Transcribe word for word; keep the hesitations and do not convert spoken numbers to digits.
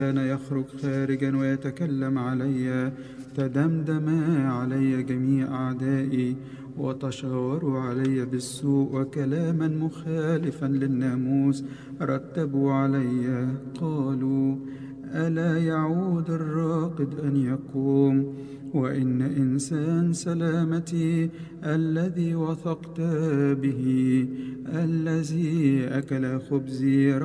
كان يخرج خارجا ويتكلم علي. تدمدم علي جميع أعدائي وتشاوروا علي بالسوء، وكلاما مخالفا للناموس رتبوا علي. قالوا: ألا يعود الراقد أن يقوم؟ وإن إنسان سلامتي الذي وثقت به، الذي أكل خبزي